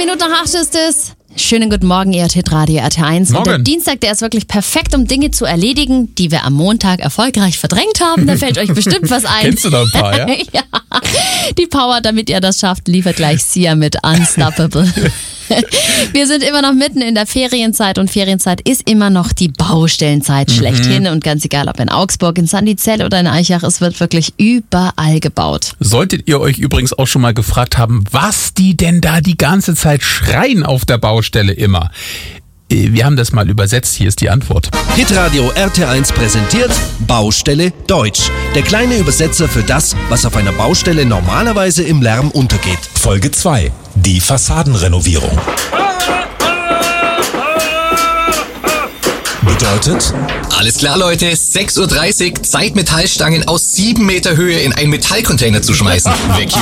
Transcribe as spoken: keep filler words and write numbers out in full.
Minuten nach acht ist es. Schönen guten Morgen, ihr Hit Radio R T eins. Morgen. Und der Dienstag, der ist wirklich perfekt, um Dinge zu erledigen, die wir am Montag erfolgreich verdrängt haben. Da fällt euch bestimmt was ein. Kennst du da ein paar, ja? Ja. Die Power, damit ihr das schafft, liefert gleich Sia mit Unstoppable. Wir sind immer noch mitten in der Ferienzeit und Ferienzeit ist immer noch die Baustellenzeit Mhm. schlechthin. Und ganz egal, ob in Augsburg, in Sandizell oder in Eichach, es wird wirklich überall gebaut. Solltet ihr euch übrigens auch schon mal gefragt haben, was die denn da die ganze Zeit schreien auf der Baustelle immer? Wir haben das mal übersetzt, hier ist die Antwort. Hitradio R T eins präsentiert Baustelle Deutsch. Der kleine Übersetzer für das, was auf einer Baustelle normalerweise im Lärm untergeht. Folge zwei. Die Fassadenrenovierung. Bedeutet, Alles klar, Leute, sechs Uhr dreißig, Zeit, Metallstangen aus sieben Meter Höhe in einen Metallcontainer zu schmeißen. Weg hier.